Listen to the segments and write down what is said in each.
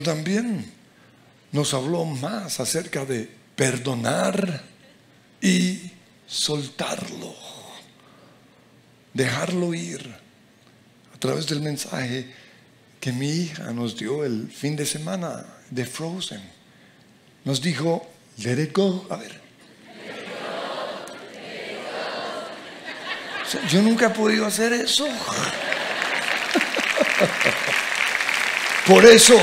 También nos habló más acerca de perdonar y soltarlo, dejarlo ir, a través del mensaje que mi hija nos dio el fin de semana de Frozen. Nos dijo, let it go. A ver. Yo nunca he podido hacer eso. Por eso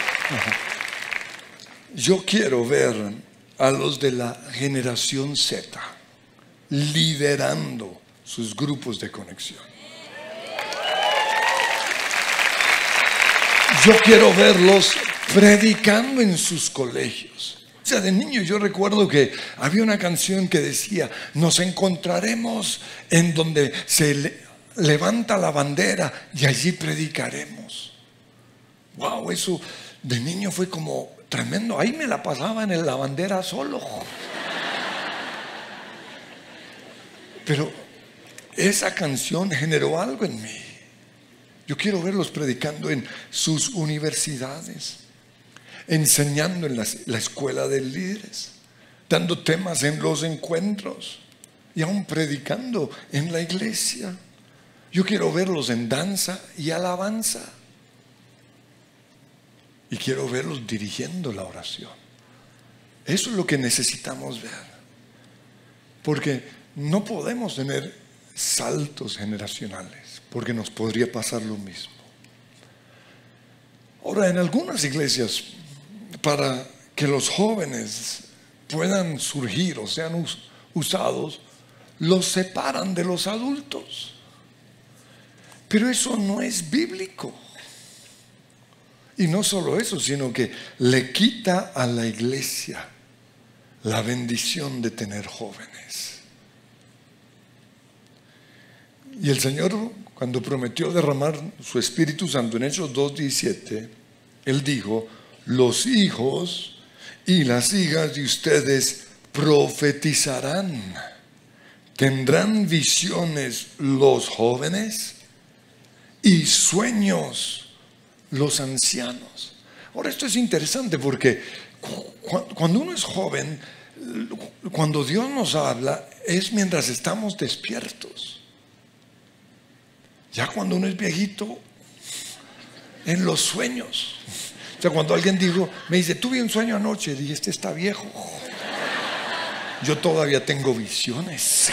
yo quiero ver a los de la generación Z liderando sus grupos de conexión. Yo quiero verlos predicando en sus colegios. O sea, de niño yo recuerdo que había una canción que decía, nos encontraremos en donde se levanta la bandera y allí predicaremos. Wow, eso de niño fue como tremendo. Ahí me la pasaba en la bandera solo. Pero esa canción generó algo en mí. Yo quiero verlos predicando en sus universidades, enseñando en la escuela de líderes, dando temas en los encuentros y aún predicando en la iglesia. Yo quiero verlos en danza y alabanza. Y quiero verlos dirigiendo la oración. Eso es lo que necesitamos ver. Porque no podemos tener saltos generacionales, porque nos podría pasar lo mismo. Ahora, en algunas iglesias, para que los jóvenes puedan surgir o sean usados, los separan de los adultos. Pero eso no es bíblico. Y no solo eso, sino que le quita a la iglesia la bendición de tener jóvenes. Y el Señor, cuando prometió derramar su Espíritu Santo en Hechos 2:17, Él dijo, los hijos y las hijas de ustedes profetizarán, tendrán visiones los jóvenes y sueños los ancianos. Ahora, esto es interesante porque cuando uno es joven, cuando Dios nos habla, es mientras estamos despiertos. Ya cuando uno es viejito, en los sueños. O sea, cuando alguien me dice, tuve un sueño anoche, dije, este está viejo. Yo todavía tengo visiones.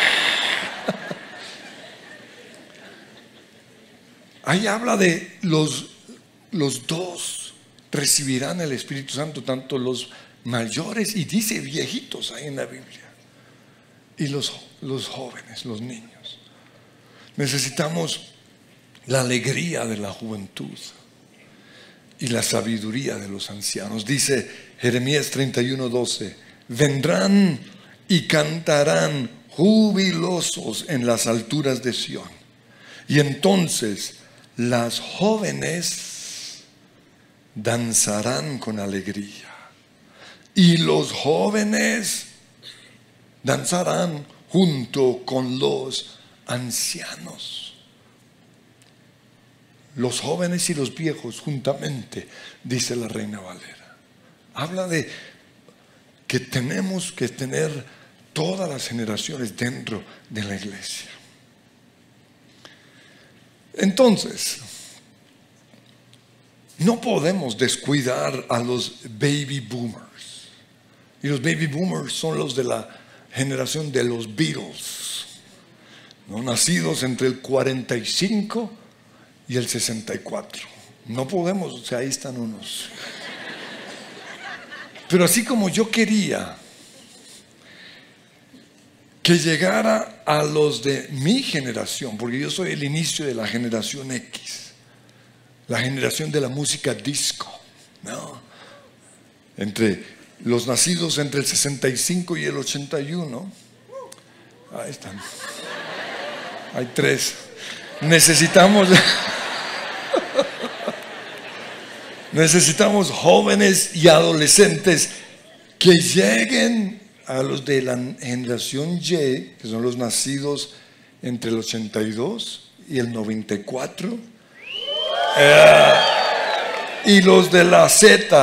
Ahí habla de los dos recibirán el Espíritu Santo, tanto los mayores, y dice viejitos ahí en la Biblia, y los jóvenes, los niños. Necesitamos la alegría de la juventud y la sabiduría de los ancianos. Dice Jeremías 31:12, vendrán y cantarán jubilosos en las alturas de Sión, y entonces las jóvenes danzarán con alegría y los jóvenes danzarán junto con los ancianos. Los jóvenes y los viejos juntamente, dice la Reina Valera. Habla de que tenemos que tener todas las generaciones dentro de la iglesia. Entonces, no podemos descuidar a los baby boomers. Y los baby boomers son los de la generación de los Beatles, ¿no? Nacidos entre el 45 y el 64. No podemos, o sea, ahí están unos. Pero así como yo quería que llegara a los de mi generación, porque yo soy el inicio de la generación X, la generación de la música disco, ¿no? Entre los nacidos entre el 65 y el 81, ahí están. Hay 3. Necesitamos jóvenes y adolescentes que lleguen a los de la generación Y, que son los nacidos entre el 82 y el 94, y los de la Z